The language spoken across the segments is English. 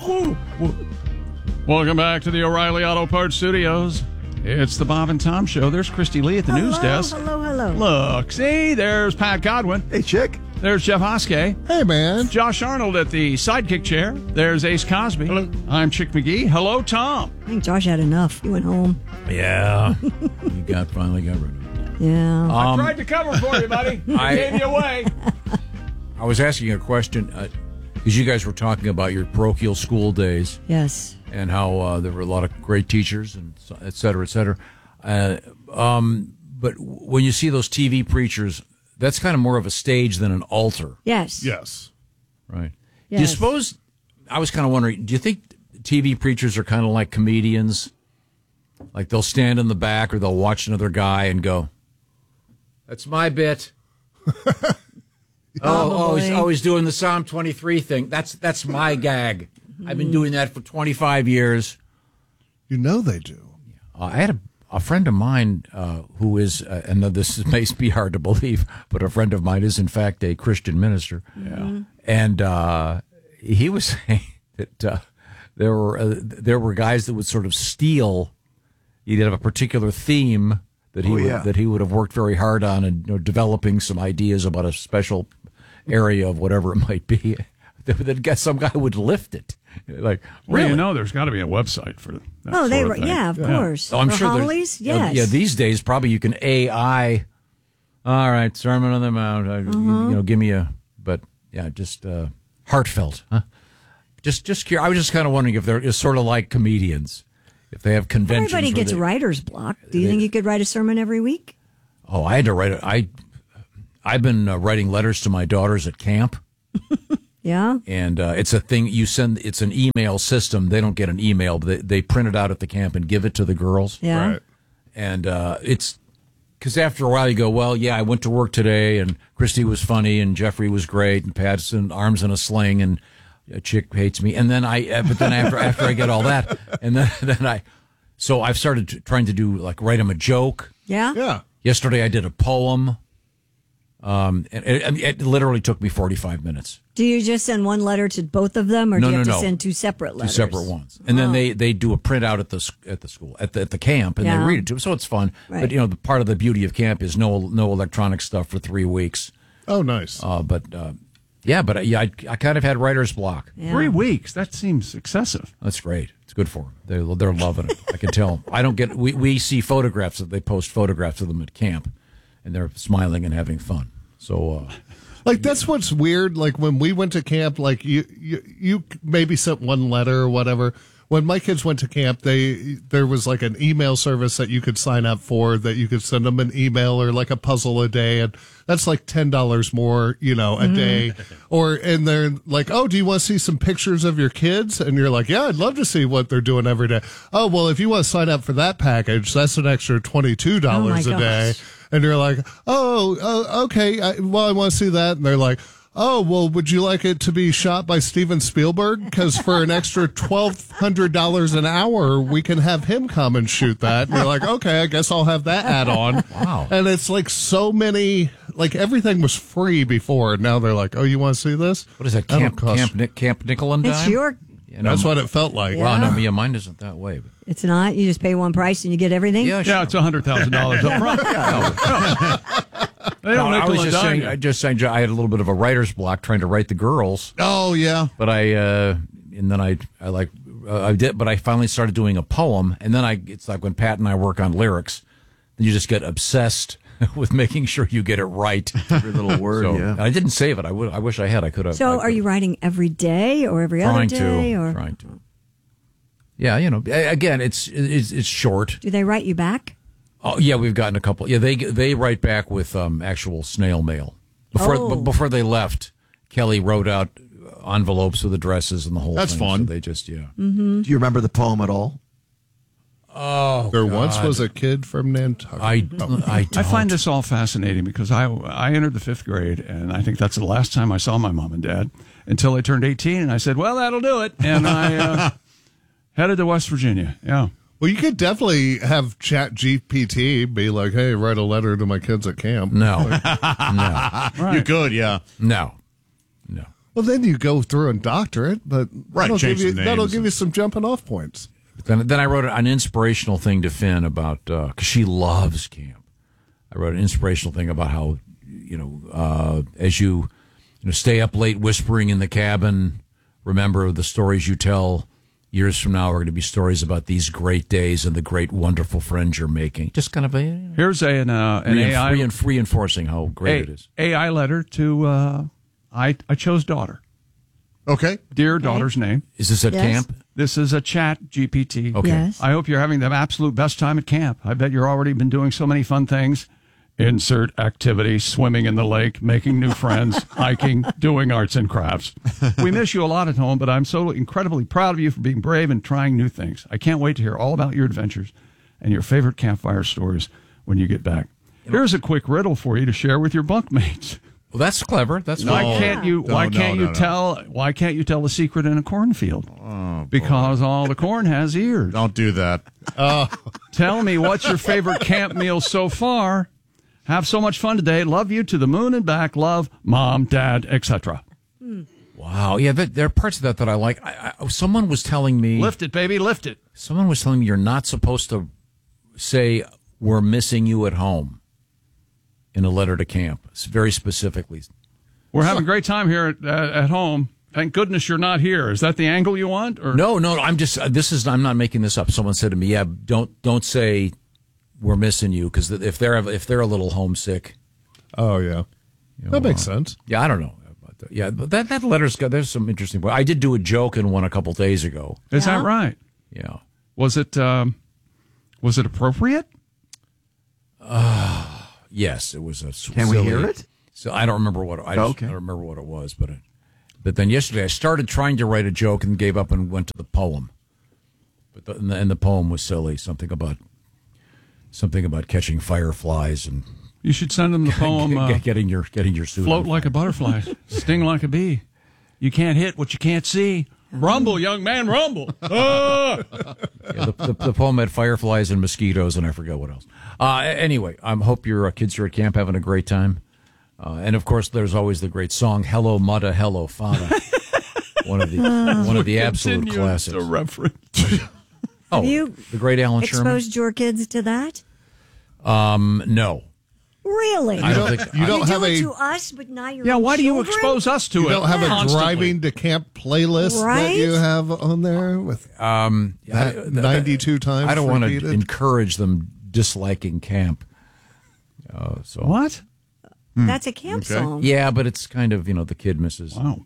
Welcome back to the O'Reilly Auto Parts Studios. It's the Bob and Tom Show. There's Christy Lee at the news desk. Hello. Look, see, there's Pat Godwin. Hey, chick. There's Jeff Hoskey. Hey, man. Josh Arnold at the sidekick chair. There's Ace Cosby. Hello. I'm Chick McGee. Hello, Tom. I think Josh had enough. He went home. Yeah. You finally got rid of it. Yeah. I tried to cover for you, buddy. I gave you away. I was asking a question because you guys were talking about your parochial school days. Yes. And how there were a lot of great teachers and et cetera, et cetera. But when you see those TV preachers, that's kind of more of a stage than an altar. Yes. Yes. Right. Yes. Do you suppose, I was kind of wondering, do you think TV preachers are kind of like comedians? Like they'll stand in the back or they'll watch another guy and go, that's my bit. He's doing the Psalm 23 thing. That's my gag. I've been doing that for 25 years. You know they do. I had a friend of mine who is, and this may be hard to believe, but a friend of mine is in fact a Christian minister. Yeah. And he was saying that there were guys that would sort of steal. He'd have a particular theme that he would have worked very hard on, and developing some ideas about a special area of whatever it might be. That some guy would lift it. Like, well, really? there's got to be a website for that. Oh, sort of thing. Yeah, of course. Oh, I'm for sure Hollies, yes. Yeah, these days probably you can AI. All right, Sermon on the Mount. Give me but yeah, just heartfelt. Huh? Just curious. I was just kind of wondering if they're sort of like comedians, if they have conventions. Everybody gets writer's block. Do you think you could write a sermon every week? Oh, I had to write it. I've been writing letters to my daughters at camp. Yeah. And it's a thing you send. It's an email system. They don't get an email, but they print it out at the camp and give it to the girls. Yeah. Right. And it's because after a while you go, well, yeah, I went to work today, and Christy was funny, and Jeffrey was great, and Pat's in arms in a sling, and a chick hates me. And then but then after I get all that, and then so I've started trying to do write them a joke. Yeah. Yeah. Yesterday I did a poem. And it literally took me 45 minutes. Do you just send one letter to both of them, or do you have to send two separate letters? Two separate ones, and then they do a printout at the school at the camp, and they read it to them. So it's fun. Right. But the part of the beauty of camp is no electronic stuff for 3 weeks. Oh, nice. But I kind of had writer's block. Yeah. 3 weeks. That seems excessive. That's great. It's good for them. They're loving it. I can tell. I don't get. We see photographs that they post photographs of them at camp, and they're smiling and having fun. So, that's what's weird. Like when we went to camp, you maybe sent one letter or whatever. When my kids went to camp, there was an email service that you could sign up for, that you could send them an email or a puzzle a day, and that's $10 more, a day. And they're like, oh, do you want to see some pictures of your kids? And you're like, yeah, I'd love to see what they're doing every day. Oh, well, if you want to sign up for that package, that's an extra $22 a day. And you're like, oh, okay. I want to see that. And they're like, oh, well, would you like it to be shot by Steven Spielberg? Because for an extra $1,200 an hour, we can have him come and shoot that. And you're like, okay, I guess I'll have that add-on. Wow. And it's so many, everything was free before. And now they're like, oh, you want to see this? what is that? Camp Nickel and Dime? It's your. That's what it felt like. Well, no, mine isn't that way. But. It's not. You just pay one price and you get everything. Yeah, sure. Yeah, it's $100,000 up front. They don't I was nickel and just dime saying. you. Just saying. I had a little bit of a writer's block trying to write the girls. Oh, yeah. But I did. But I finally started doing a poem, and then it's like when Pat and I work on lyrics, then you just get obsessed with making sure you get it right. Every little word. So, I didn't save it. I wish I had. I could have. So, are you writing every day or every other day? Trying to. Yeah, again, it's short. Do they write you back? Oh, yeah, we've gotten a couple. Yeah, they write back with actual snail mail. Before they left, Kelly wrote out envelopes with addresses and the whole thing. That's fun. So they just, Do you remember the poem at all? Oh, There once was a kid from Nantucket. I don't. I find this all fascinating because I entered the 5th grade, and I think that's the last time I saw my mom and dad until I turned 18, and I said, well, that'll do it. And I headed to West Virginia. Yeah. Well, you could definitely have Chat GPT be like, hey, write a letter to my kids at camp. No. No. Right. You could, yeah. No. Well, then you go through and doctor it, but Right, change some that'll names. give you some jumping off points. Then I wrote an inspirational thing to Finn about, because she loves camp. I wrote an inspirational thing about how, as you stay up late whispering in the cabin, remember the stories you tell years from now are going to be stories about these great days and the great, wonderful friends you're making. Just kind of Here's an AI reinforcing how great it is. AI letter to I chose daughter. Okay. Dear daughter's name. Is this at camp? This is a chat GPT. Okay. Yes. I hope you're having the absolute best time at camp. I bet you're already been doing so many fun things. Insert activity, swimming in the lake, making new friends, hiking, doing arts and crafts. We miss you a lot at home, but I'm so incredibly proud of you for being brave and trying new things. I can't wait to hear all about your adventures and your favorite campfire stories when you get back. Here's a quick riddle for you to share with your bunkmates. Well, that's clever. That's Why fine. can't you? Why can't you tell? Why can't you tell the secret in a cornfield? Because all the corn has ears. Don't do that. Tell me what's your favorite camp meal so far. Have so much fun today. Love you to the moon and back. Love, Mom, Dad, etc. Wow. Yeah, there are parts of that I like. Someone was telling me. Lift it, baby, lift it. Someone was telling me you're not supposed to say, "We're missing you at home," in a letter to camp. It's very specifically. We're having a great time here at home. Thank goodness you're not here. Is that the angle you want? Or No. I'm just. I'm not making this up. Someone said to me, "Yeah, don't say we're missing you," because if they're a little homesick. Oh yeah, that makes sense. Yeah, I don't know. Yeah, but that letter's got. There's some interesting. I did do a joke in one a couple days ago. Is that right? Yeah. Was it appropriate? Yes, it was a. Can we hear it? So I don't remember what I don't remember what it was, but then yesterday I started trying to write a joke and gave up and went to the poem. But the poem was silly, something about catching fireflies and You should send them the poem. Getting your suit. Float like a butterfly, sting like a bee. You can't hit what you can't see. Rumble, young man, rumble. Ah! Yeah, the poem had fireflies and mosquitoes, and I forgot what else. Anyway, I hope your kids are at camp having a great time. And of course, there's always the great song "Hello Mudda, Hello Fada," one of the absolute classics. The reference. Have you the great Alan exposed your kids to that? Sherman? No. Really? I don't think You don't do have it a. to us, but not your Yeah, own why do you children? expose us to You it? don't have a constantly? driving to camp playlist that Right? you have on there with 92 times. I don't want to repeated? encourage them disliking camp. So What? That's a camp song. Yeah, but it's kind of the kid misses. Wow.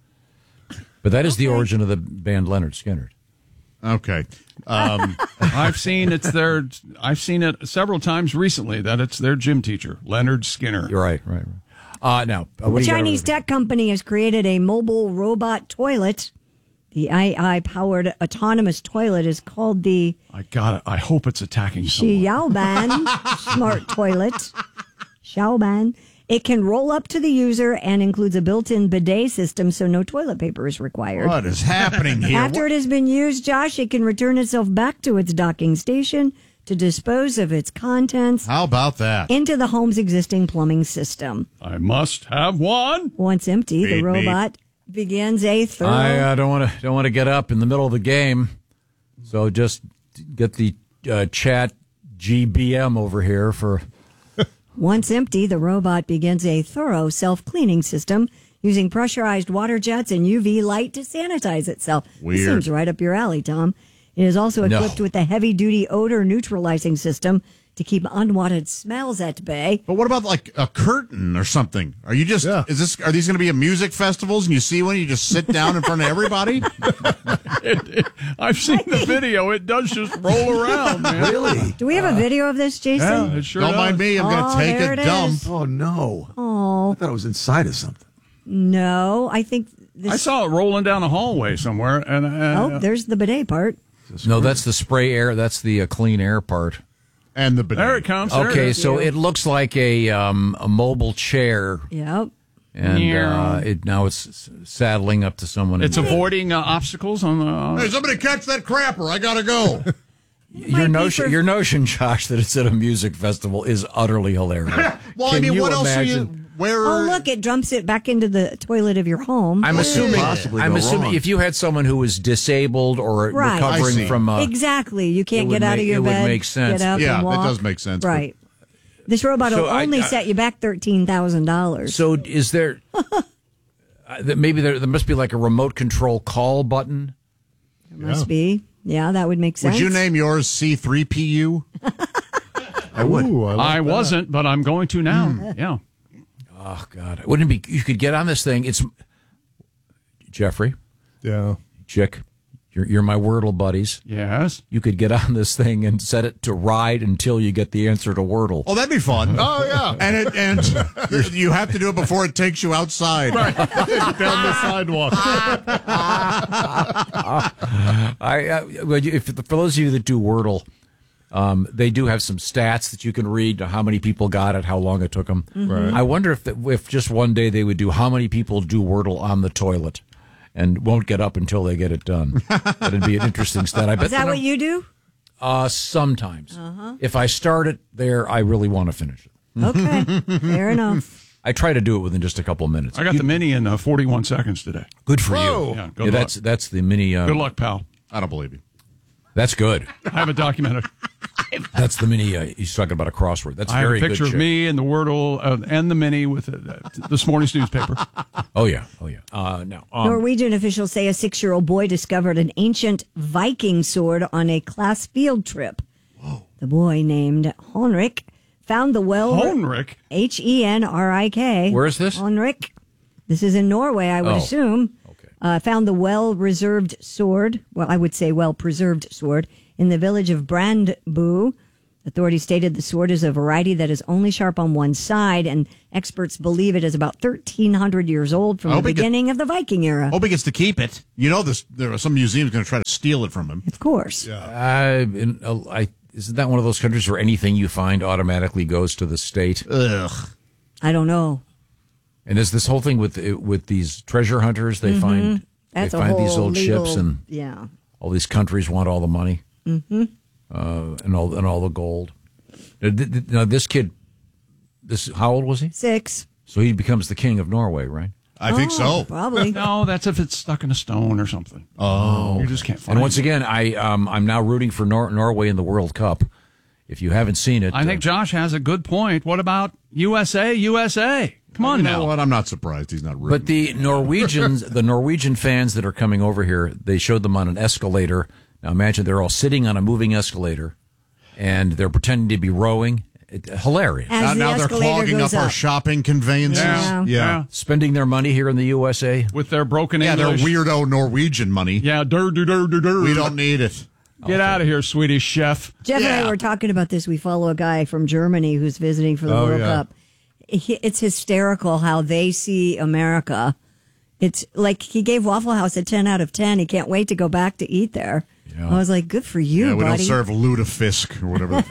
But that is the origin of the band Leonard Skinner. Okay. I've seen it several times recently that it's their gym teacher, Leonard Skinner. You're right. Now, what A do you got Chinese over tech company has created a mobile robot toilet. The AI-powered autonomous toilet is called the I got it. I hope it's attacking someone. Xiaoban smart toilet. Xiaoban. It can roll up to the user and includes a built-in bidet system, so no toilet paper is required. What is happening here? After it has been used, Josh, it can return itself back to its docking station to dispose of its contents How about that? into the home's existing plumbing system. I must have one. Once empty, the Beep, beep. robot begins a thorough... I don't want to get up in the middle of the game, so just get the chat GBM over here for. Once empty, the robot begins a thorough self-cleaning system using pressurized water jets and UV light to sanitize itself. Weird. This seems right up your alley, Tom. It is also equipped with a heavy-duty odor neutralizing system to keep unwanted smells at bay. But what about like a curtain or something? Are you just are these going to be a music festivals and you see one, you just sit down in front of everybody? I've seen the video. It does just roll around, man. Really? Do we have a video of this, Jason? Yeah, it sure Don't does. mind me, I'm going to take there a it dump. is. Oh, no. Oh, I thought it was inside of something. no. I think this... I saw it rolling down a hallway somewhere, and Oh, there's the bidet part. No, that's the spray air. That's the clean air part. And the bidet. there it comes. There it Okay, is. so it looks like a mobile chair, Yep. and Yeah. now it's saddling up to someone. It's avoiding obstacles on the. Hey, somebody catch that crapper. I got to go. your notion, Josh, that it's at a music festival is utterly hilarious. Well, Can I mean, you what else are imagine? Where? Oh, look, it dumps it back into the toilet of your home. I'm assuming. Possibly I'm go assuming wrong. if you had someone who was disabled or Right. I recovering see. from Exactly. You can't it get would out of make- your it would bed. make sense. Get up Yeah, and that walk. does make sense, but- Right. This robot So will I- only set you back $13,000. So is there? Maybe there must be like a remote control call button. Must be. Yeah, that would make sense. Would you name yours C3PU? I would. Ooh, like I that. wasn't, but I'm going to now. Yeah. Oh God, wouldn't it be? You could get on this thing. It's Jeffrey, Yeah. Chick. You're my Wordle buddies. Yes. You could get on this thing and set it to ride until you get the answer to Wordle. Oh, that'd be fun. Oh, yeah. And you have to do it before it takes you outside. Down the sidewalk. For those of you that do Wordle, they do have some stats that you can read, how many people got it, how long it took them. Right. I wonder if just one day they would do how many people do Wordle on the toilet and won't get up until they get it done. That'd be an interesting stat. I bet Is that what you do? sometimes. If I start it there, I really want to finish it. Okay. Fair enough. I try to do it within just a couple of minutes. I got the mini in 41 seconds today. Good for Whoa. you. Yeah, good luck. That's the mini. Good luck, pal. I don't believe you. That's good. I have it documented. That's the mini. He's talking about a crossword. That's I have very a good. picture of Chick. me and the Wordle and the mini with this morning's newspaper. Oh yeah. No. Norwegian officials say a 6-year-old boy discovered an ancient Viking sword on a class field trip. Whoa. The boy, named Henrik, found the well. Honrik. Henrik. Where is this? Henrik. This is in Norway, I would Oh. assume. Okay. Found the well-reserved sword, well, I would say well-preserved sword, in the village of Brandbu. Authorities stated the sword is a variety that is only sharp on one side, and experts believe it is about 1,300 years old from the beginning of the Viking era. Hope he gets to keep it. You know, there are some museums going to try to steal it from him. Of course. Isn't that one of those countries where anything you find automatically goes to the state? Ugh. I don't know. And is this whole thing with these treasure hunters? They find That's they a find whole these old legal, ships, and yeah. all these countries want all the money, and all the gold. Now this kid, how old was he? 6. So he becomes the king of Norway, right? I think so. Probably. No, that's if it's stuck in a stone or something. Oh. You just can't find And once it. again, I'm now rooting for Norway in the World Cup. If you haven't seen it, I think Josh has a good point. What about USA? Come on You now. know what? I'm not surprised he's not rude. But the Norwegian fans that are coming over here, they showed them on an escalator. Now imagine they're all sitting on a moving escalator, and they're pretending to be rowing. Hilarious. As the now they're escalator clogging goes up our up. shopping conveyances. Yeah. Spending their money here in the USA. With their broken Yeah, their English. weirdo Norwegian money. Yeah, We don't need it. Get out of here, Swedish chef. Jeff and I were talking about this. We follow a guy from Germany who's visiting for the World Cup. It's hysterical how they see America. It's like he gave Waffle House a 10 out of 10. He can't wait to go back to eat there. Yeah. I was like, good for you, Yeah, we buddy. don't serve lutefisk or whatever.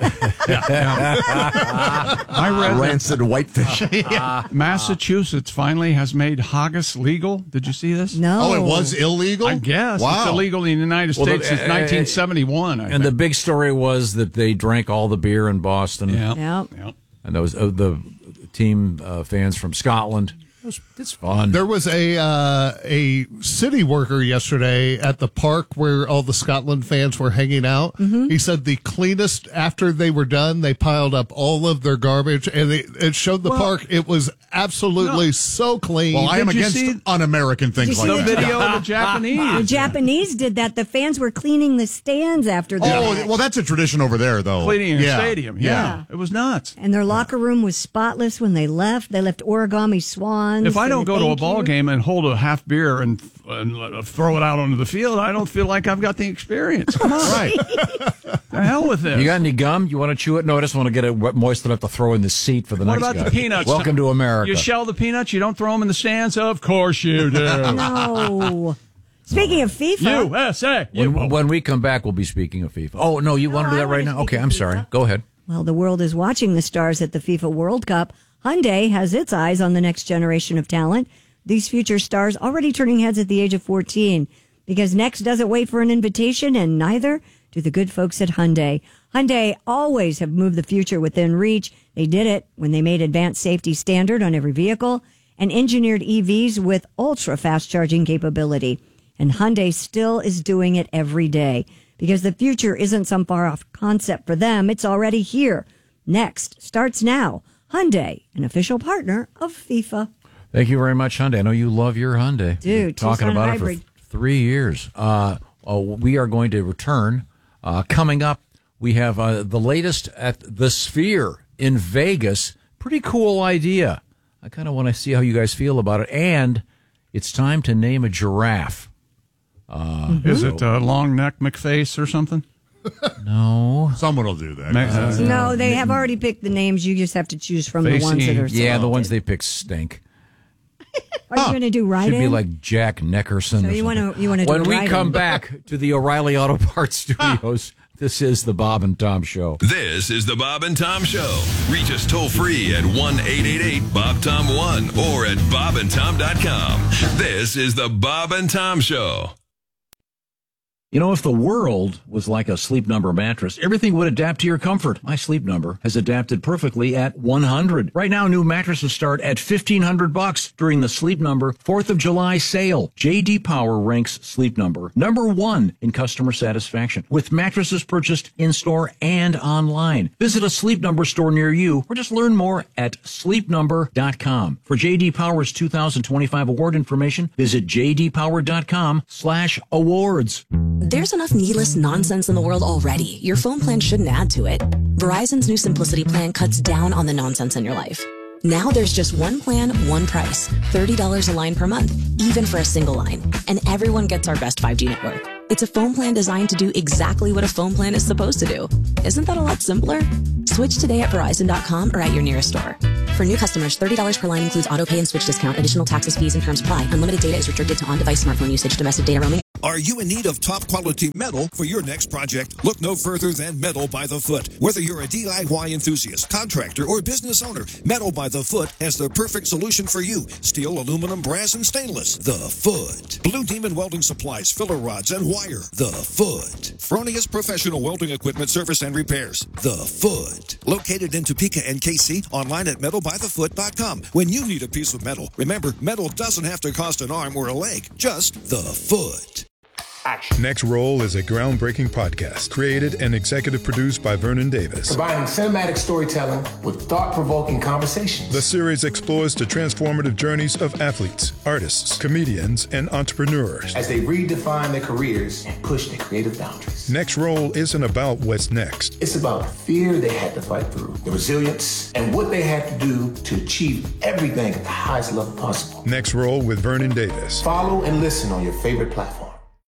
I read that Rancid whitefish. Massachusetts finally has made haggis legal. Did you see this? No. Oh, it was illegal? I guess. Wow. It's illegal in the United Well, States since 1971. I And think. the big story was that they drank all the beer in Boston. Yeah. Yep. Yeah. And those the team fans from Scotland. It's fun. There was a city worker yesterday at the park where all the Scotland fans were hanging out. Mm-hmm. He said the cleanest after they were done, they piled up all of their garbage and it showed the park. It was absolutely so clean. Well, I am Did you against see- un-American things Did you like see The that. video of the The Japanese. Japanese did that. The fans were cleaning the stands after the Oh, well, that's a tradition over there, though. Cleaning a Yeah. stadium. Yeah. It was nuts. And their locker room was spotless when they left. They left origami swans. If I don't go to a Thank ball you. game and hold a half beer and throw it out onto the field, I don't feel like I've got the experience. Come on. Right. The hell with this. You got any gum? You want to chew it? No, I just want to get it moist enough to throw in the seat for the What next about guy. the peanuts? Welcome to America. You shell the peanuts? You don't throw them in the stands? Of course you do. No. Speaking of FIFA, USA. when we come back, we'll be speaking of FIFA. Oh, no, you want to do I that right wanna now? speak Okay, of I'm sorry. FIFA. Go ahead. well, the world is watching the stars at the FIFA World Cup. Hyundai has its eyes on the next generation of talent. These future stars already turning heads at the age of 14 because Next doesn't wait for an invitation and neither to the good folks at Hyundai. Hyundai always have moved the future within reach. They did it when they made advanced safety standard on every vehicle and engineered EVs with ultra-fast charging capability. And Hyundai still is doing it every day because the future isn't some far-off concept for them. It's already here. Next starts now. Hyundai, an official partner of FIFA. Thank you very much, Hyundai. I know you love your Hyundai. Dude, talking Tucson about hybrid. it for 3 years. We are going to return. Coming up, we have the latest at the Sphere in Vegas. Pretty cool idea. I kind of want to see how you guys feel about it. And it's time to name a giraffe. Is it Long Neck McFace or something? No. Someone will do that. No, they have already picked the names. You just have to choose from the ones that are selected. Yeah, the ones they pick stink. Are you going to do right Should be like Jack Nickerson. So or you want something. to do When we right come in. back to the O'Reilly Auto Parts Studios, this is the Bob and Tom Show. This is the Bob and Tom Show. Reach us toll free at 1-888-BOB-TOM-1 or at bobandtom.com. This is the Bob and Tom Show. You know, if the world was like a Sleep Number mattress, everything would adapt to your comfort. My Sleep Number has adapted perfectly at 100. Right now, new mattresses start at $1,500 during the Sleep Number 4th of July sale. J.D. Power ranks Sleep Number #1 in customer satisfaction, with mattresses purchased in-store and online. Visit a Sleep Number store near you or just learn more at sleepnumber.com. For J.D. Power's 2025 award information, visit jdpower.com/awards. There's enough needless nonsense in the world already. Your phone plan shouldn't add to it. Verizon's new Simplicity plan cuts down on the nonsense in your life. Now there's just one plan, one price, $30 a line per month, even for a single line. And everyone gets our best 5G network. It's a phone plan designed to do exactly what a phone plan is supposed to do. Isn't that a lot simpler? Switch today at Verizon.com or at your nearest store. For new customers, $30 per line includes auto pay and switch discount. Additional taxes, fees, and terms apply. Unlimited data is restricted to on-device smartphone usage. Domestic data roaming. Are you in need of top quality metal for your next project? Look no further than Metal by the Foot. Whether you're a DIY enthusiast, contractor, or business owner, Metal by the Foot has the perfect solution for you. Steel, aluminum, brass, and stainless. The Foot. Blue Demon Welding Supplies, filler rods, and wire. The Foot. Fronius Professional Welding Equipment Service and Repairs. The Foot. Located in Topeka and KC, online at metalbythefoot.com. When you need a piece of metal, remember, metal doesn't have to cost an arm or a leg, just the Foot. Action. Next Roll is a groundbreaking podcast created and executive produced by Vernon Davis. Combining cinematic storytelling with thought-provoking conversations. The series explores the transformative journeys of athletes, artists, comedians, and entrepreneurs as they redefine their careers and push their creative boundaries. Next Roll isn't about what's next. It's about the fear they had to fight through, the resilience, and what they had to do to achieve everything at the highest level possible. Next Roll with Vernon Davis. Follow and listen on your favorite platform.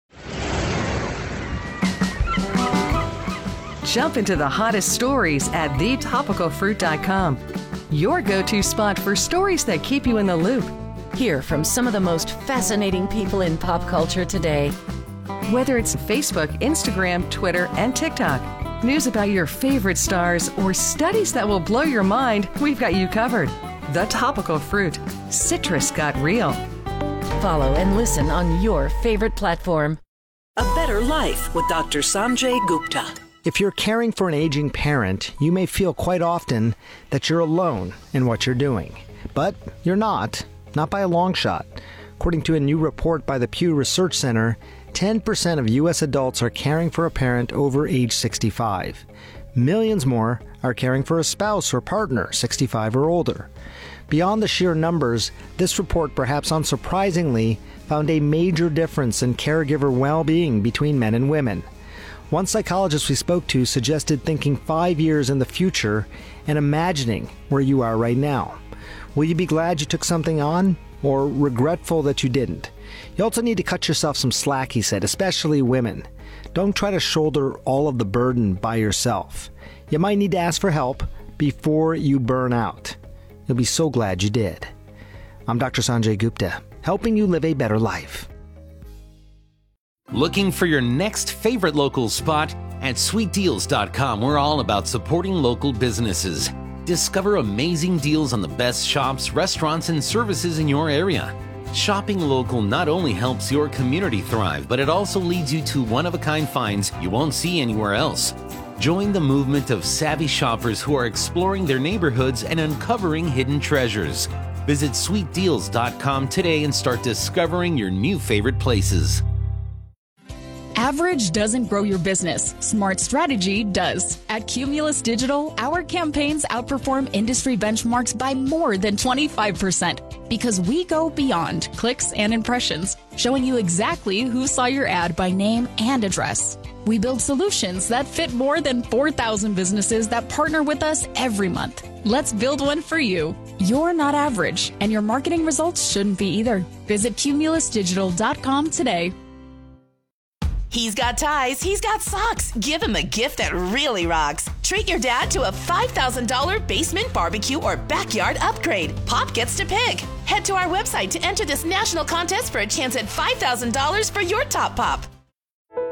Jump into the hottest stories at thetopicalfruit.com. Your go-to spot for stories that keep you in the loop. Hear from some of the most fascinating people in pop culture today. Whether it's Facebook, Instagram, Twitter, and TikTok, news about your favorite stars, or studies that will blow your mind, we've got you covered. The Topical Fruit. Citrus got real. Follow and listen on your favorite platform. A Better Life with Dr. Sanjay Gupta. If you're caring for an aging parent, you may feel quite often that you're alone in what you're doing. But you're not by a long shot. According to a new report by the Pew Research Center, 10% of U.S. adults are caring for a parent over age 65. Millions more are caring for a spouse or partner 65 or older. Beyond the sheer numbers, this report, perhaps unsurprisingly, found a major difference in caregiver well-being between men and women. One psychologist we spoke to suggested thinking 5 years in the future and imagining where you are right now. Will you be glad you took something on, or regretful that you didn't? You also need to cut yourself some slack, he said, especially women. Don't try to shoulder all of the burden by yourself. You might need to ask for help before you burn out. You'll be so glad you did. I'm Dr. Sanjay Gupta, helping you live a better life. Looking for your next favorite local spot? At sweetdeals.com, we're all about supporting local businesses. Discover amazing deals on the best shops, restaurants, and services in your area. Shopping local not only helps your community thrive, but it also leads you to one-of-a-kind finds you won't see anywhere else. Join the movement of savvy shoppers who are exploring their neighborhoods and uncovering hidden treasures. Visit sweetdeals.com today and start discovering your new favorite places. Average doesn't grow your business. Smart strategy does. At Cumulus Digital, our campaigns outperform industry benchmarks by more than 25% because we go beyond clicks and impressions, showing you exactly who saw your ad by name and address. We build solutions that fit more than 4,000 businesses that partner with us every month. Let's build one for you. You're not average, and your marketing results shouldn't be either. Visit cumulusdigital.com today. He's got ties, he's got socks. Give him a gift that really rocks. Treat your dad to a $5,000 basement barbecue or backyard upgrade. Pop gets to pick. Head to our website to enter this national contest for a chance at $5,000 for your top pop.